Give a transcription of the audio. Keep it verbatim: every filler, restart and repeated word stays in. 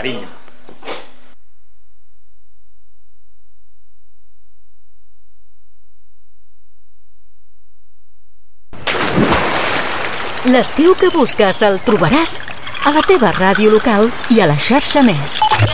carinyo. L'estiu que busques el trobaràs a la teva ràdio local i a la xarxa Més.